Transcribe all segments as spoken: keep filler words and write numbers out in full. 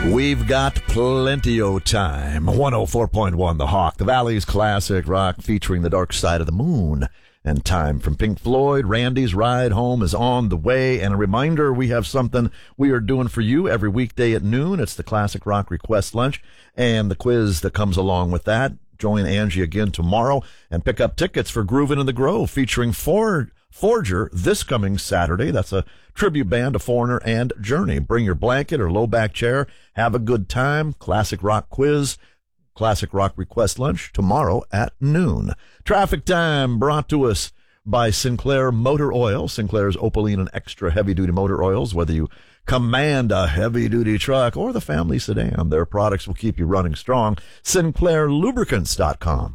We've got plenty of time. one oh four point one The Hawk, the Valley's classic rock featuring The Dark Side of the Moon. And time from Pink Floyd. Randy's Ride Home is on the way. And a reminder, we have something we are doing for you every weekday at noon. It's the Classic Rock Request Lunch and the quiz that comes along with that. Join Angie again tomorrow and pick up tickets for Groovin' in the Grove featuring Ford. Forger this coming Saturday. That's a tribute band to Foreigner and Journey. Bring your blanket or low back chair. Have a good time. Classic Rock Quiz, Classic Rock Request Lunch tomorrow at noon. Traffic time brought to us by Sinclair Motor Oil. Sinclair's Opaline and extra heavy-duty motor oils. Whether you command a heavy-duty truck or the family sedan, their products will keep you running strong. Sinclair Lubricants dot com.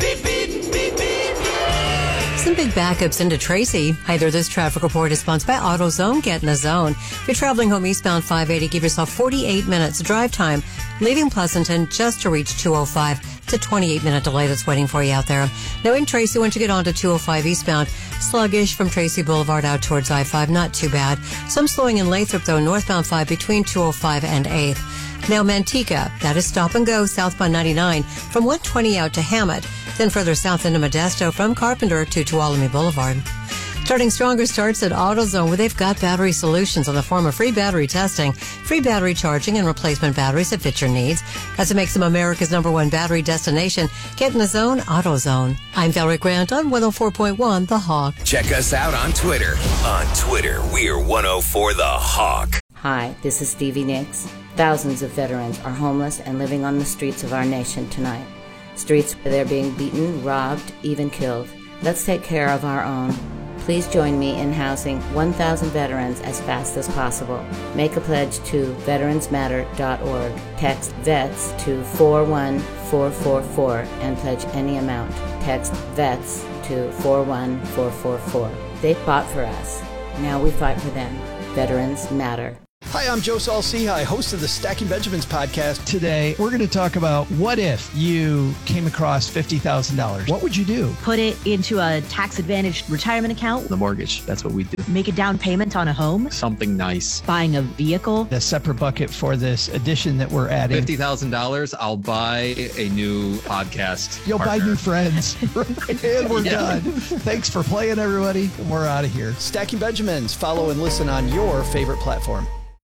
Some big backups into Tracy. Either this traffic report is sponsored by AutoZone. Get in the zone. If you're traveling home eastbound five eighty, give yourself forty-eight minutes drive time, leaving Pleasanton just to reach two oh five. It's a twenty-eight minute delay that's waiting for you out there. Now in Tracy, once you get onto two oh five eastbound, sluggish from Tracy Boulevard out towards I five, not too bad. Some slowing in Lathrop, though, northbound five between two oh five and eighth. Now Manteca, that is stop and go southbound ninety-nine from one twenty out to Hammett. Then further south into Modesto from Carpenter to Tuolumne Boulevard. Starting stronger starts at AutoZone, where they've got battery solutions in the form of free battery testing, free battery charging, and replacement batteries that fit your needs. As it makes them America's number one battery destination, get in the zone, AutoZone. I'm Valerie Grant on one oh four point one The Hawk. Check us out on Twitter. On Twitter, we're one oh four The Hawk. Hi, this is Stevie Nicks. Thousands of veterans are homeless and living on the streets of our nation tonight. Streets where they're being beaten, robbed, even killed. Let's take care of our own. Please join me in housing one thousand veterans as fast as possible. Make a pledge to veterans matter dot org. Text VETS to four one four four four and pledge any amount. Text VETS to four one four four four. They fought for us. Now we fight for them. Veterans matter. Hi, I'm Joe Saul-Sehy, host of the Stacking Benjamins podcast. Today, we're going to talk about what if you came across fifty thousand dollars. What would you do? Put it into a tax-advantaged retirement account. The mortgage, that's what we do. Make a down payment on a home. Something nice. Buying a vehicle. A separate bucket for this addition that we're adding. fifty thousand dollars, I'll buy a new podcast You'll partner. buy new friends. And we're yeah. done. Thanks for playing, everybody. We're out of here. Stacking Benjamins. Follow and listen on your favorite platform.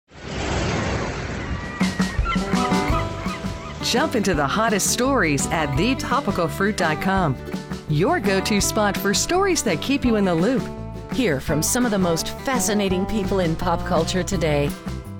Jump into the hottest stories at the topical fruit dot com. Your go-to spot for stories that keep you in the loop. Hear from some of the most fascinating people in pop culture today.